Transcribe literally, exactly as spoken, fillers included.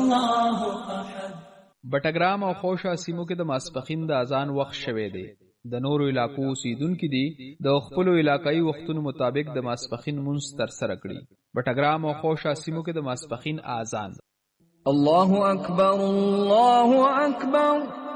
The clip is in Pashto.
الله احد. بټګرام او خوشا سیمو کې د ماسپخین د اذان وخت شوه دی. د نورو علاقو اوسیدونکو دي د خپل علاقایي وختونو مطابق د ماسپخین منځ تر سره کړي. بټګرام او خوشا سیمو کې د ماسپخین اذان. الله اکبر الله اکبر